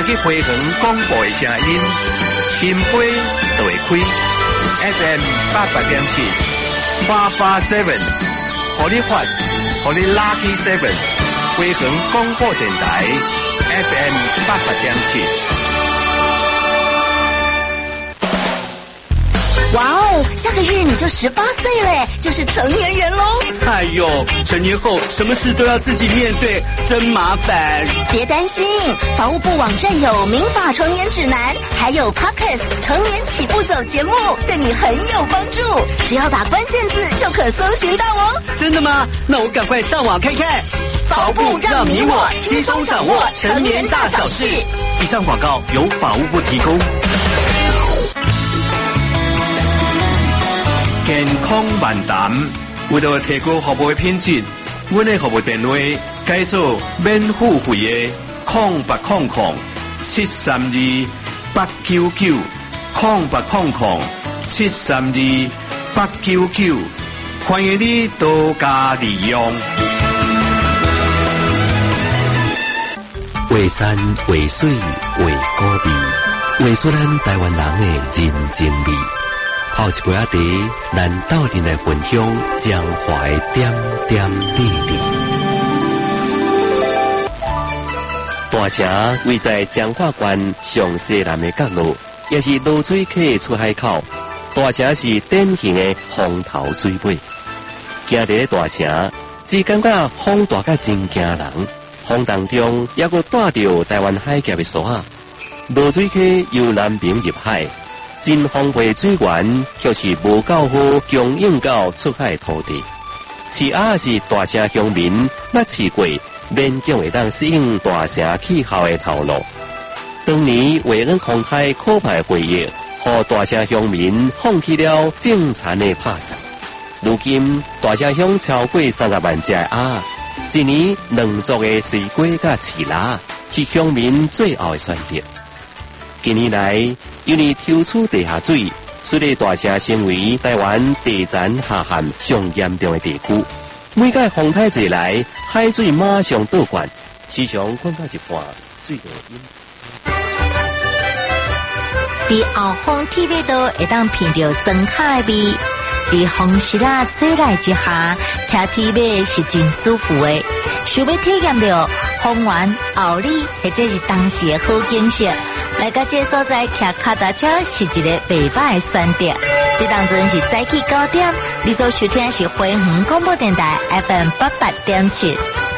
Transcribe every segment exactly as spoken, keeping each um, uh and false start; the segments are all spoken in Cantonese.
去回航广播的声音，心扉就会开。F M 八八点七，八八 seven， 互你发，互你 lucky seven， 回航广播电台 F M 八八点七。 哇哦，下个月你就十八岁嘞，就是成年人喽！ 哎呦，成年后什么事都要自己面对，真麻烦。 别担心，法务部网站有民法成年指南，还有 Podcast 成年起步走节目，对你很有帮助。只要打关键字就可搜寻到哦。 真的吗？那我赶快上网看看。 法务部让你我轻松掌握成年大小事。 以上广告由法务部提供。 健康漫谈，为了提高服务的品质，阮的服务电话改做免付费的空八空空七三二八九九空八空空七三二八九九，欢迎你多加利用。 画山画水画古味，画出咱台湾人的人情味。泡一杯仔茶，咱斗阵来分享江华的点点滴滴。大城位在彰化县上西南的角落，也是芦水溪出海口。大城是典型的风头水尾。行伫大城，只感觉风大甲真惊人。风当中也阁带着台湾海峡的沙啊。芦水溪由南边入海。真丰沛水源却是无够好供应到出海土地。饲鸭是大城乡民捌饲过，勉强会当适应大城气候的头路。当年为了空海可怕回忆，互大城乡民放弃了种田的拍算。如今大城乡超过三十万只鸭，一年两足的水果甲饲鸭，是乡民最后的选择。近年来，因为抽取地下水，使得大城成为台湾地层下陷上严重的地区。每届风台一来，海水马上倒灌，时常灌到一半，水就淹。 伫后方体内都会当闻到庄卡的味，伫风湿啊吹来之下，骑体内是真舒服的。想要体验到风源、后里或者是当时的好景色。来到这所在，骑脚踏车是一个袂歹的选择。这当阵是早起九点，你所收听的是花园广播电台 F M 八八点七。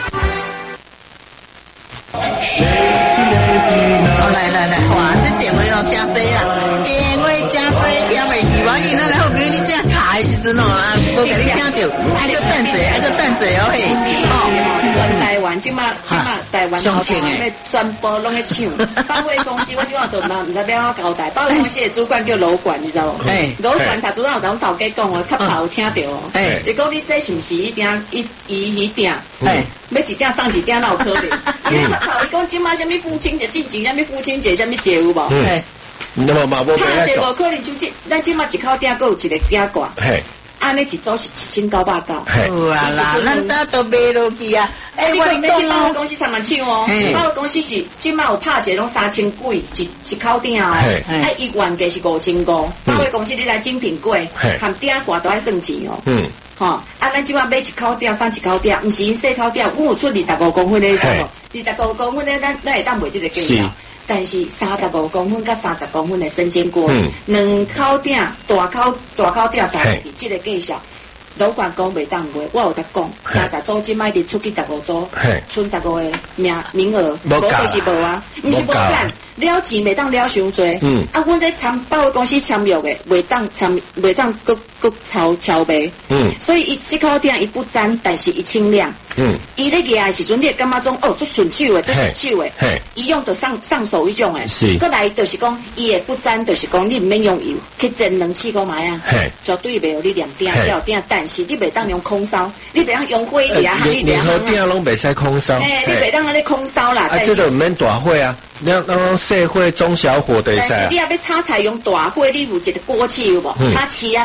来来来，哇！这电话要真多啊，电话真多，也袂记我因那来好比你这样卡的时阵哦，啊，无给你听到，还个等者，还个等者哦嘿，哦。 全台湾即马即马台湾后头要全部拢在抢，保卫公司我即马都唔唔知要安怎交代。保卫公司的主管叫楼管，你知无？哎，楼管他主要有同头家讲哦，较早有听到哦。哎，你讲你这是毋是一定一一一定？哎，要一定送一定，哪有可能？因为较早伊讲即马什么父亲节进前，什么父亲节，什么节有无？哎， 那么嘛无他节无可能就即，咱即马一口鼎，还有一个鼎挂。嘿。安尼一组是一千九百九， 有啊啦，咱搭都买落去啊！ 哎，我你讲保卫公司三万抢哦，保卫公司是即马有拍者拢三千几一一口鼎哦，啊，伊原价是五千五，保卫公司你来精品贵，含鼎挂都爱算钱哦。嗯，吼，啊，咱即马买一口鼎，送一口鼎，毋是因细口鼎，我有出二十五公分的，知无？二十五公分的，咱咱会当卖这个价钱。但是三十五公分甲三十公分的生煎锅，两、嗯、口鼎大口大口鼎在是这个介绍，楼管讲袂当卖，我有得讲，三十组即摆伫出去十五组，剩十五个名名额，无就是无啊，毋是无干，了钱袂当了伤多，嗯，啊，阮这参保卫公司签约的，袂当签，袂当搁搁超超卖，嗯，所以伊一口鼎伊不沾，但是伊清亮。嗯，伊咧举的时阵，你会感觉种哦，足顺手的，足顺手的。嘿，伊用着上上手迄种诶。是。过来就是讲，伊会不沾，就是讲你毋免用油去蒸两次个买啊。嘿。绝对袂有你两鼎要鼎，但是你袂当用空烧，你袂当用火力啊，你袂当。 任何鼎拢袂使空烧。 嘿，你袂当安尼空烧啦。 啊，这个毋免大火啊，你那种小火、中小火的。 但是你也要炒菜用大火，你有一个锅气有无？炒翅啊、卡有无？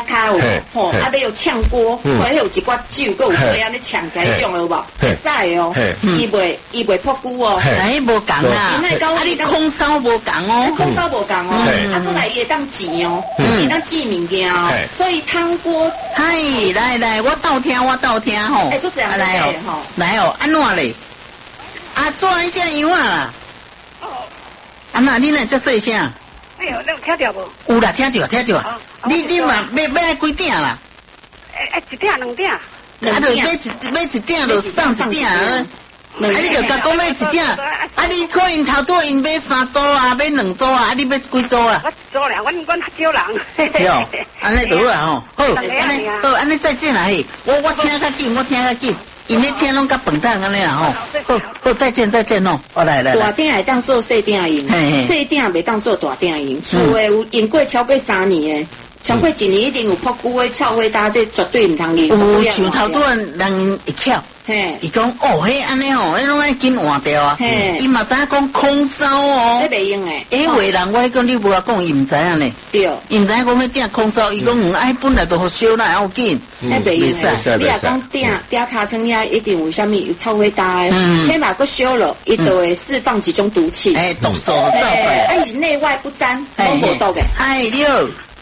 吼，啊，要有炝锅，或者有一寡酒，搁有这样咧炝起来种有无？会使哦，伊袂伊袂破久哦， 哎，无共啊，啊，你空烧无共哦， 空烧无共哦，啊，过来伊会当煎哦，伊当煎物件哦，所以汤锅， 嗨，来来，我倒听，我倒听吼， 哎，做这样来哦， 来哦，安怎咧？啊，做一只样啊？哦，啊那你若遮细声？ 哎呦，你有听到无？ 有啦，听到听到。你你嘛要要几点啦？ 哎哎，一点两点。啊， 就买一买一点就送一点啊。啊，你就甲讲买一点，啊，你可能头拄因买三组啊，买两组啊，啊，你要几组啊？ 我组啦，阮阮较少人。 对哦，安尼就好啊吼。好，安尼好，安尼再见啦嘿。我我听较紧，我听较紧。因咧听拢甲笨蛋安尼啊吼，好，好再见再见哦，我来来。 大鼎会当做细鼎用，细鼎袂当做大鼎用。厝诶有用过超过三年诶，超过一年一定有破久诶臭灰搭，这绝对唔通用。 有像头拄人会巧，嘿，伊讲哦，迄安尼吼，迄拢爱紧换掉啊，嘿，伊嘛知影讲空烧哦， 迄袂用诶。 诶，话人我讲你无甲讲，伊唔知影呢，对，伊唔知影讲迄鼎空烧，伊讲嗯，哎本来都好烧啦，要紧， 迄袂用诶。你若讲鼎鼎骹层遐一定有啥物有臭灰搭诶，迄嘛佫烧了，伊就会释放几种毒气， 诶，毒素造出来， 哎，内外不沾，拢无毒诶。 嗨，你好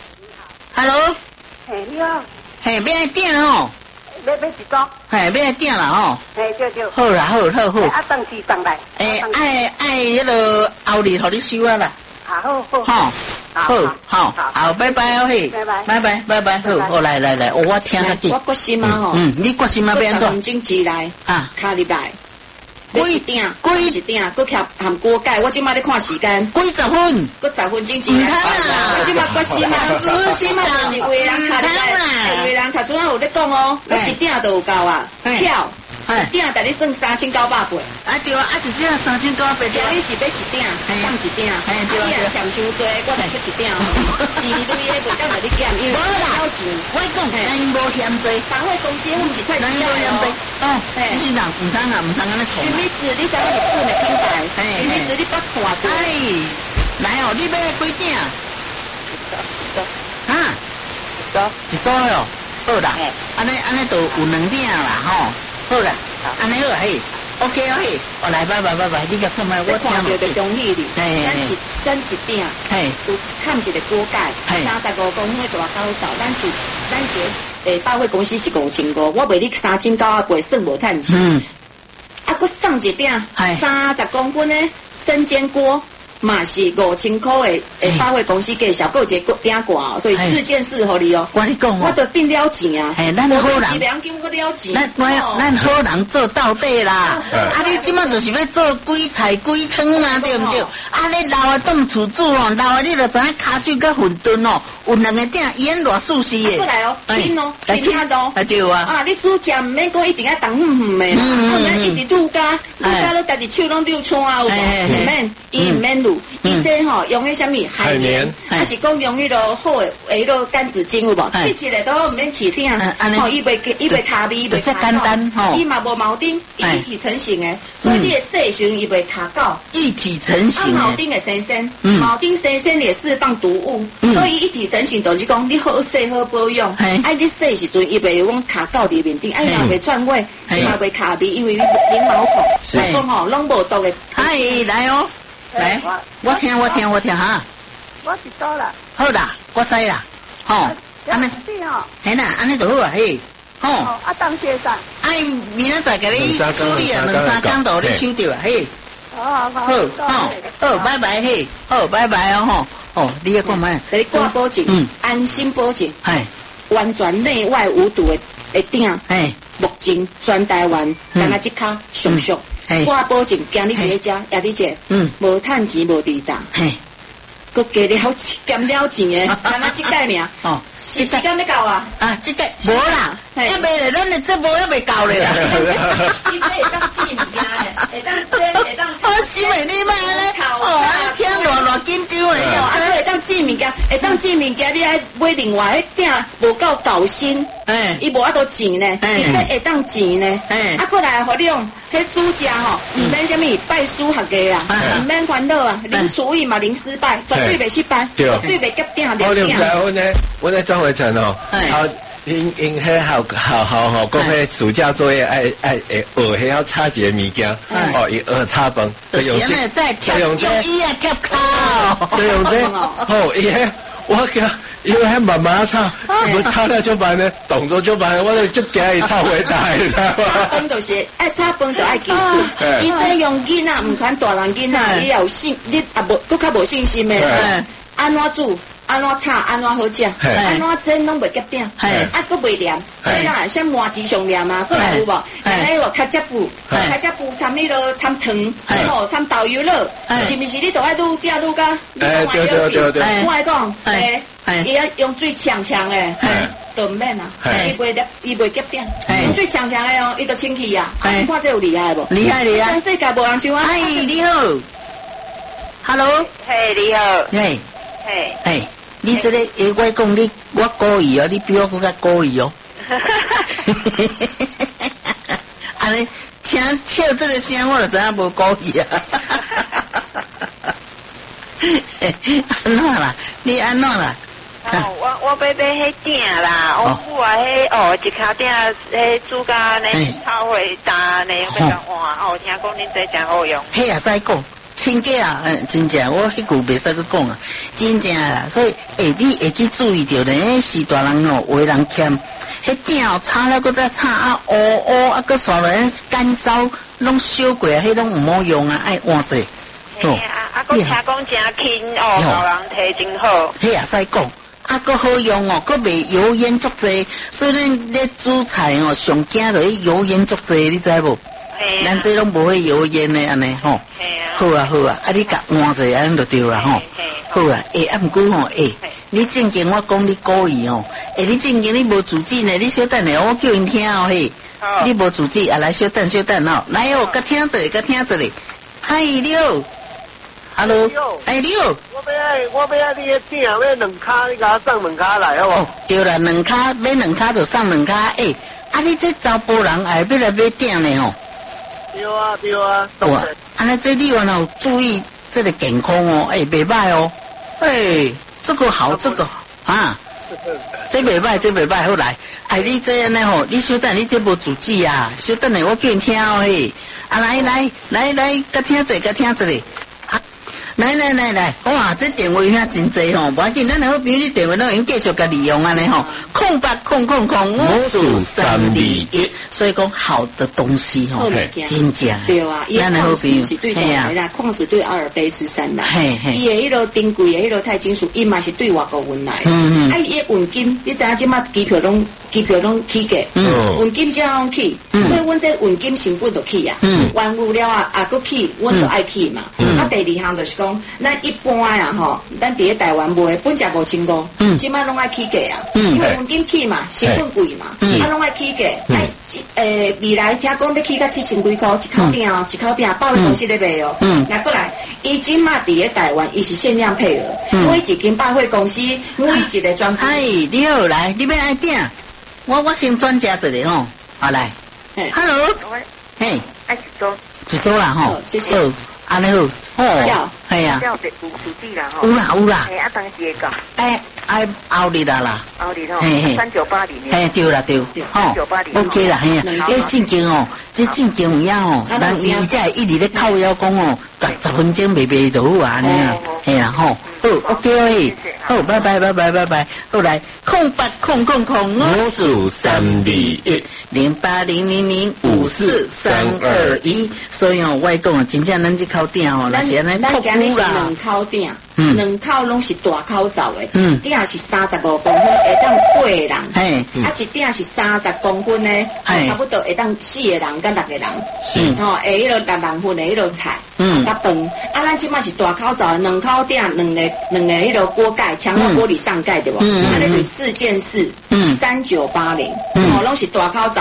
，Hello， 嘿，你好， 嘿，要来鼎吼。 要要一组， 嘿，要来订啦吼。 嘿，对对。 好啦，好，好，好。 啊，当时当来。 诶，爱爱迄个后日互你收啊啦。 好好好。好，好，好，拜拜哦嘿。 拜拜。 拜拜，拜拜，好，好来来来，我听下去。 我决心啊吼。 嗯，你决心啊要安怎？ 钟之来啊，卡入来。 几点？几点？佫徛含锅盖，我即摆咧看时间。 几十分？ 佫十分钟之内。唔通啦！我即摆决心啊，决心啊，就是为人卡入来，为人头拄仔有咧讲哦，我一点就有够啊，跳。一点但你算三千九百八。 啊对啊，啊一点三千九百八。 你是要一点，当一点。啊对啊，嫌伤多，我来出一点。钱对咧，袂当来你减，因为了钱。 我讲，咱无嫌多， 百货公司我毋是菜市无嫌多。哦，这是人唔通啊，唔通安尼讲。 徐米子，你知我日本的品牌？徐米子，你捌看过？ 哎，来哦，你要几点？哈？一组哦，好啦，安尼安尼就有两点啦吼。好啦，安尼好嘿 ，OK 啊嘿，我来拜拜拜拜，你甲看卖，我听到就中意你，咱一咱一点，嘿，有看一个锅盖，三十五公分大高手，咱是咱是诶百货公司是五千五，我卖你三千九啊八，算无趁钱。嗯，啊，佫送一点，三十公分的生煎锅。嘛是五千块的，诶，百货公司介绍，有一个鼎挂哦，所以四件事合你哦。 我你讲哦， 我都定了钱啊， 嘿，咱好人， 一两斤我了钱， 咱咱咱好人做到底啦。啊，你即马就是要做鬼菜鬼汤啊，对毋对？啊，你老的当厝主哦，老的你就知影骹手甲混沌哦，有两个鼎演偌舒适的。 过来哦，听哦，听啊都。 啊对啊。 啊，你煮食毋免讲一定要重远远的啦，嗯嗯，一直愈加愈加你家己手拢溜穿啊，有无？毋免，伊毋免卤。伊这吼用迄什么海绵，还是讲用迄个好诶迄个干纸巾有无？切起来都毋免起鼎，吼伊袂伊袂塌味，伊袂塌到，伊嘛无铆钉，伊一体成型诶，所以你诶洗时伊袂塌到。 一体成型。 啊铆钉会生鲜，铆钉生鲜也释放毒物，所以一体成型就是讲你好洗好保养，哎你洗时阵伊袂讲塌到里面顶，哎嘛袂串味，嘛袂塌味，因为你零毛孔，所以讲吼拢无毒诶。 嗨，来哦。来，我听我听我听哈。 我知道啦。 好啦，我知啦，吼。 安尼。 嘿啦，安尼就好啊，嘿。吼。 啊，当先生。 哎，明仔载给你处理啊，两三工就你收到啊，嘿。 好好好。好，拜拜嘿，好，拜拜哦吼。哦，你要讲咩？ 给你挂保证，嗯，安心保证， 系完全内外无毒的的鼎， 系目前全台湾，干那即卡上俗。我保证，今日一家也你姐，嗯，无趁钱无地当，嘿，佮加了减了钱诶，干那即概念，哦，时间要到啊， 啊，即个无啦，一未来咱的节目也未到咧啦， 伊这会当记物件咧，会当这会当， 我想你妈咧，哦，听偌偌紧张诶， 啊，会当记。 煮物件，会当煮物件，你爱买另外迄鼎无够够新，哎，伊无法度钱呢，伊这会当钱呢，哎，啊，过来互你用迄煮食吼，毋免啥物拜师学艺啊，毋免烦恼啊，零厨艺嘛零失败，绝对袂失败，绝对袂夹鼎掉鼎。 我呢，我呢张伟成哦，好。因因迄好好好好，讲迄暑假作业爱爱会学迄要擦一个物件，哦，伊学擦饭， 就是用这再贴用伊啊贴靠， 所以用这，哦，伊迄我叫因为迄慢慢擦，我擦了就慢呢，动作就慢，我就就惊伊擦袂大，你知道吗？ 擦饭就是爱擦饭就爱技术，伊这用囡仔唔款大人囡仔，伊有信，你也无佫较无信心诶，安怎煮？安怎炒，安怎好食，安怎蒸拢袂夹鼎，啊，佫袂黏，所以啦，像麻糬上黏啊，过来有无？还有开汁布，开汁布掺迄落掺糖，吼，掺豆油落，是毋是你都爱愈点愈加？ 哎，对对对对， 我爱讲，诶，伊要用最强强诶，就毋免啊，伊袂夹，伊袂夹鼎，用最强强诶哦，伊就清气啊，你看这有厉害无？ 厉害厉害， 全世界无人像我。 哎，你好 ，Hello， 嘿，你好， 嘿。 嘿， 哎，你这个，诶，我讲你，我故意哦，你比我更加故意哦。安尼，听笑这个声，我就知影无故意啊。安怎啦？你安怎啦？ 哦，我我要买迄鼎啦，我母啊，迄哦，一卡鼎，迄煮甲呢，炒伙干呢，比较换。哦，听讲恁这真好用。 迄也使讲。真假啊，嗯，真正我迄句袂使去讲啊，真正啦，所以诶，你会去注意着咧，是大人哦，为人欠，迄鼎哦，炒了搁再炒啊，乌乌啊，搁刷落干烧，拢烧过啊，迄拢唔好用啊，爱换者。 哦，啊，搁听讲真轻哦，老人体真好。 迄也使讲，啊，搁好用哦，搁袂油烟足济，所以咱咧煮菜哦，上惊着迄油烟足济，你知无？咱这拢无迄油烟的安尼吼，好啊好啊，啊你甲换者安尼就对啦吼，好啊，诶啊毋过吼诶，你正经我讲你故意吼，诶你正经你无自制呢，你小等下我叫因听哦嘿，你无自制啊来小等小等哦，来哦，甲听者甲听者咧，嗨你好 ，Hello， 哎你好， 我要爱我要爱你个鼎，要两卡你甲我送两卡来好无？ 对啦，两卡买两卡就送两卡，诶，啊你这查甫人哎要来买鼎呢吼。 对啊，对啊。 哇，安尼这你有有注意这个健康哦，哎，袂歹哦，哎，这个好，这个啊，这袂歹，这袂歹，好来，哎，你这样呢吼，你小等你这无自制啊，小等下我叫你听哦嘿，啊来来来来，甲听者，甲听者咧。来来来来，哇！这电话遐真济吼，无要紧，咱好朋友你电话拢用继续甲利用安尼吼，空八空空空五四三二一，所以讲好的东西吼，真正对啊，咱的好朋友是对谁啦？矿石对阿尔卑斯山啦，伊的迄落珍贵的迄落钛金属，伊嘛是对外国运来，嗯嗯，啊伊的运金，你知影即马机票拢机票拢起价，嗯，运金怎样起？所以阮这运金成本就起啊，嗯，原物料啊啊佫起，阮就爱起嘛，啊第二项就是讲。咱一般啊吼，咱伫咧台湾卖本价五千五，即摆拢爱起价啊，因为黄金起嘛，成本贵嘛，啊拢爱起价。哎，诶，未来听讲要起到七千几块一口鼎哦，一口鼎百货公司咧卖哦。来过来，伊即摆伫咧台湾，伊是限量配额，每一间百货公司每一个专柜。 哎，你好，来，你要爱鼎，我我先转接一个吼，好来 ，Hello， 嘿， 爱一组， 一组啦吼， 谢谢。 安尼好，哦，系啊， 有啦吼， 有啦有啦， 哎，啊，当时会讲， 哎，哎，后日啦啦， 后日吼，三九八零， 哎，对啦对，吼 ，OK 啦，嘿啊，因为正经哦，这正经有影哦，人伊只系一直咧靠腰讲哦，隔十分钟卖卖就好啊，安尼啊，系啦吼，好 ，OK， 好，拜拜拜拜拜拜，好来，空八空空空五四三二一零八零零零五四三二一，所以哦，我讲真正咱这口鼎哦，那是安尼酷酷啦，两口鼎，两口拢是大口罩的，嗯，鼎是三十五公分，会当八个人，嘿，啊一鼎是三十公分呢，差不多会当四个人跟六个人，是，吼，会迄落六人份的迄落菜，嗯，甲饭，啊，咱即摆是大口罩的，两口鼎，两个两个迄落锅盖，强化玻璃上盖对不？嗯，啊，那是四件事，嗯，三九八零，哦，拢是大口罩。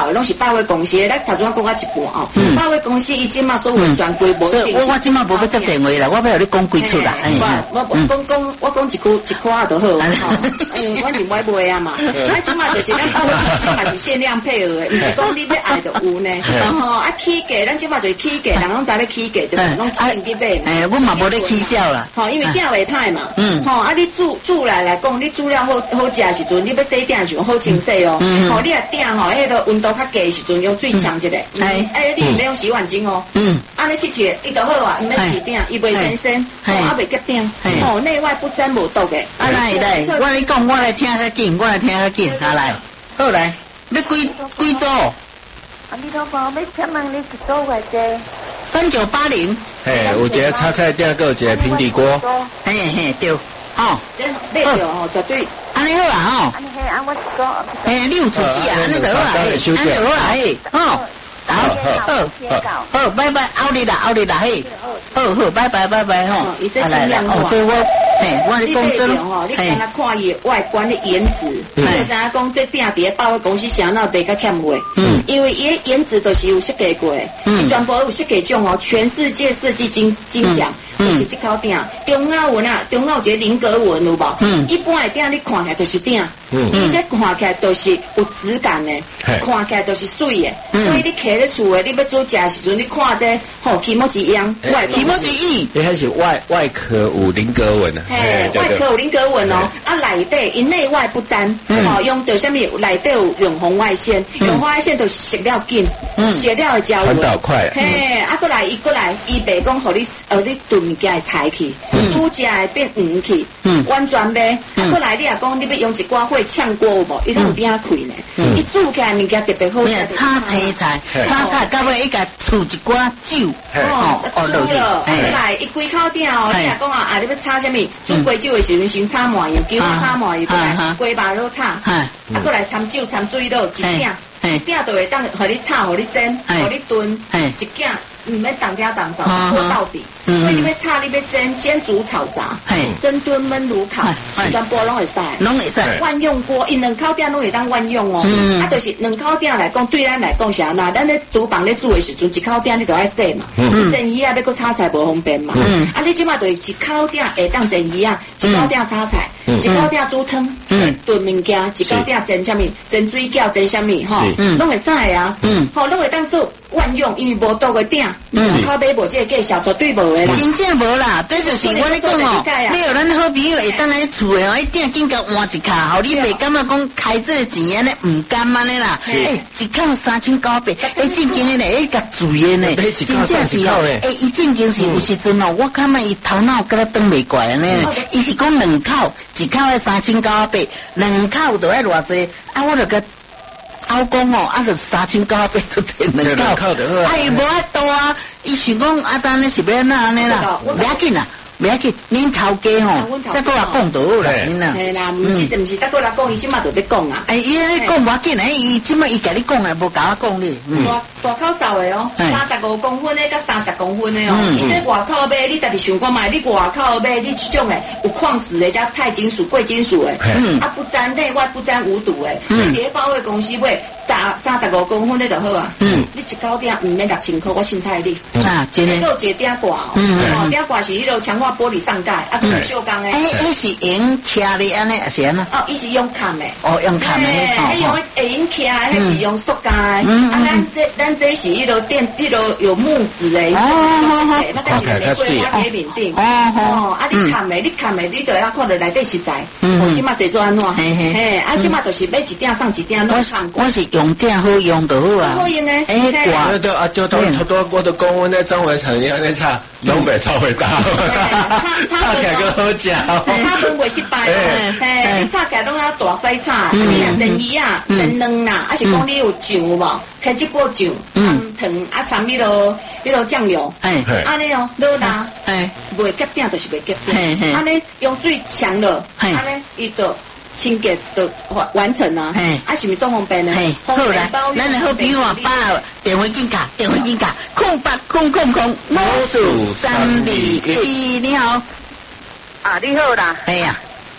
到的，拢是百货公司。咱头先讲啊一半哦，百货公司伊即马所有专规无。 所以我我即马无要接电话啦，我要你讲几出啦。 我我讲讲我讲一句一句啊就好。嗯，我是买卖啊嘛。啊，即马就是咱百货公司嘛是限量配额的，毋是讲你要爱就有呢。吼，啊起价，咱即马就是起价，人拢知要起价，对吧？拢进去买。 哎，我嘛无咧起销啦。 吼，因为订袂歹嘛。嗯。吼，啊你煮煮来来讲，你煮了好好食的时阵，你要洗订的时阵好清洗哦。吼，你若订吼，迄个温度较低的时阵用水呛一下。哎。哎，你毋要用洗碗巾哦。嗯。安尼切切，伊就好啊，毋要起订，伊袂新鲜，吼，啊袂结订。吼，内外不沾无毒的。 啊来来，我你讲，我来听较紧，我来听较紧，下来。好来，要几几组？ 啊，你头发要请问你一组偌济？ 三九八零。 嘿，有一个炒菜店，搁有一个平底锅。 嘿嘿，对，吼， 这买着吼，绝对。 安尼好啦吼。 安尼嘿，啊我一组。 嘿，你有出息啊？安尼就好啦，安尼就好啦，嘿，吼。好，好，好，好，拜拜，奥利啦，奥利啦，嘿，好好，拜拜，拜拜，吼， 伊这尽量哦，这我，嘿，我你讲真吼，你敢若看伊外观的颜值，你就知影讲这订伫百货公司啥那袂甲欠货，嗯，因为伊颜值都是有设计过，嗯，全部有设计奖哦，全世界设计金金奖，就是这口订，中澳纹啊，中澳一个菱格纹有无？嗯，一般的订你看起来就是订，嗯，而且看起来都是有质感的，看起来都是水的，所以你摕咧厝的，你要煮食的时阵，你看这吼起毛一样， 外起毛一样， 你还是外外壳有菱格纹啊？ 嘿，外壳有菱格纹哦，啊内底因内外不沾，吼用到什么？内底有永红外线，永红外线就食了紧，食了会焦传导快， 嘿，啊过来伊过来，伊袂讲互你呃你炖物件会柴去，煮食会变黄去，完全袂。啊过来你若讲你要用一寡火炝锅有无？伊都有顶开呢，伊煮起来物件特别好食。 炒青菜，炒菜到尾伊甲煮一寡酒， 哦，煮了，过来伊规口鼎哦，你若讲啊，啊你要炒什么？煮鸡酒的时阵先炒麻油，姜炒麻油过来，鸡肉落炒，啊过来掺酒掺水落一鼎，一鼎就会当互你炒，互你蒸，互你炖，一鼎。唔免当家当灶，拖到底。所以你要炒，你要蒸，煎煮炒炸，蒸炖焖卤烤，全部拢会使。 拢会使。 万用锅，因两口鼎拢会当万用哦。啊，就是两口鼎来讲，对咱来讲是安那？咱咧厨房咧煮的时阵，一口鼎你就爱洗嘛。蒸鱼啊，要搁炒菜无方便嘛。啊，你即马就是一口鼎会当蒸鱼啊，一口鼎炒菜，一口鼎煮汤，炖物件，一口鼎蒸啥物，蒸水饺，蒸啥物，吼，拢会使啊。吼，拢会当做万用，因为无多个鼎。嗯，靠买无这个价小绝对无的啦， 真正无啦，这就是我咧讲哦。你有咱好朋友会当来厝的哦，一定紧甲换一卡，好你袂感觉讲开这个钱安尼唔甘安尼啦。诶，一卡三千九百，诶，正经的咧，诶，甲注的呢，真正是哦。诶，伊正经是有时阵哦，我感觉伊头脑甲他转袂过来呢。伊是讲两口，一口要三千九百，两口就要偌济，啊，我就甲。我讲哦，啊就三千九百都摕两口，啊伊无法度啊，伊想讲啊，当然是要安那安尼啦，不要紧啦。不要紧，恁头家吼，再过来讲就好啦，恁呐。 嘿啦，唔是，唔是，再过来讲，伊即马就要讲啊。 哎，伊咧讲无要紧，哎，伊即马伊甲你讲啊，无甲我讲咧。 大大口罩的哦，三十五公分的，甲三十公分的哦。伊这外口买，你家己想看卖，你外口买，你这种的有矿石的，加钛金属、贵金属的，啊不沾内外不沾无毒的。嗯。伫百货公司买，打三十五公分的就好啊。嗯。你一高点唔免六千块，我凊彩你。 啊，真的。 还有一个顶挂哦，哦，顶挂是迄种强化玻璃上盖，啊，不是锈钢的。 哎，迄是用贴的安尼，是安那？ 哦，伊是用砍的。 哦，用砍的。 哎，用会用贴的，迄是用塑胶的。嗯。啊，咱这咱这是迄个电，迄个有木质的。哦哦哦。那但是玫瑰花贴面顶。哦哦。啊，你砍的，你砍的，你都要看到内底实在。嗯。我即马是做安怎？嘿嘿。嘿，啊，即马就是买一顶送一顶，拢看过。 我是用顶好用就好啊。 好用的。 哎， 挂。对啊，就都差不多，我都讲阮咧张伟成安尼炒，拢袂炒袂到。炒起来个好食。 炒饭袂失败。嘿，你炒起来拢要大西炒，你若蒸鱼啊、蒸卵啦，啊是讲你有酱无？开一锅酱，掺糖啊，掺迄落迄落酱油。哎，安尼哦，落啦。哎，袂结顶就是袂结顶。安尼用水呛了，安尼伊就。清洁的完完成啊！啊，是咪做方便呢？ 好啦，咱来好朋友啊，把电话金卡，电话金卡，空八空空空，五数三二一，你好。 啊，你好啦。 哎呀。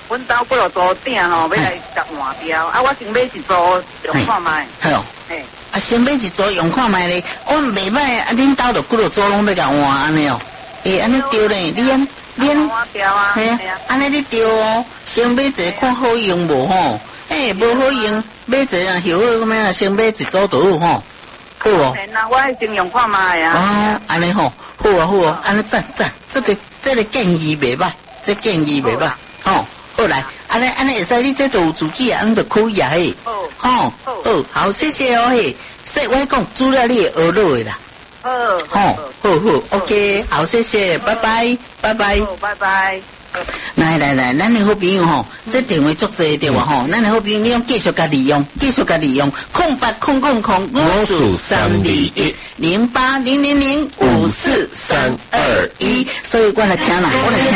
阮兜几落组顶吼，要来甲换标，啊，我先买一组用看卖。 系哦，嘿，啊，先买一组用看卖咧，我袂歹，啊，恁兜着几落组拢要甲换安尼哦，诶，安尼对咧，你安你安，系啊，安尼你对哦，先买一个看好用无吼，诶，无好用，买一个啊，后好咁样，先买一组就好吼，好哦。 那我先用看卖啊。 哦，安尼吼，好啊好啊，安尼赞赞，这个这个建议袂歹，这建议袂歹，吼。好来，安尼安尼会使，你这就有自己啊，安就可以啊嘿。哦，好，好，好，谢谢哦嘿。说我讲资料你会学落的啦。好，好，好好 ，OK， 好，谢谢，拜拜，拜拜， 拜拜。 来来来，咱的好朋友吼，这电话足济对哇吼，咱的好朋友你用继续甲利用，继续甲利用，空八空空空五四三二一零八零零零五四三二一，所以我来听啦，我来听。